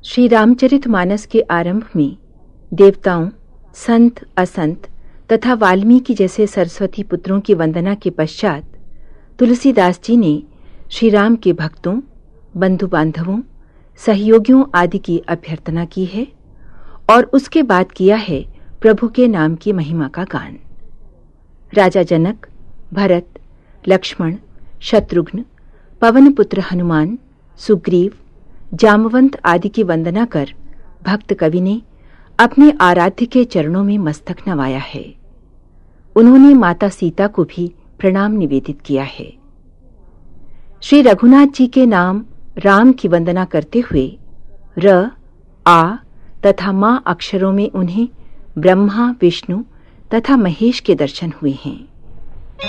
श्री रामचरितमानस के आरंभ में देवताओं, संत असंत तथा वाल्मीकि जैसे सरस्वती पुत्रों की वंदना के पश्चात तुलसीदास जी ने श्री राम के भक्तों, बंधु बांधवों, सहयोगियों आदि की अभ्यर्थना की है और उसके बाद किया है प्रभु के नाम की महिमा का गान। राजा जनक, भरत, लक्ष्मण, शत्रुघ्न, पवनपुत्र हनुमान, सुग्रीव, जामवंत आदि की वंदना कर भक्त कवि ने अपने आराध्य के चरणों में मस्तक नवाया है। उन्होंने माता सीता को भी प्रणाम निवेदित किया है। श्री रघुनाथ जी के नाम राम की वंदना करते हुए र, आ तथा मां अक्षरों में उन्हें ब्रह्मा, विष्णु तथा महेश के दर्शन हुए हैं।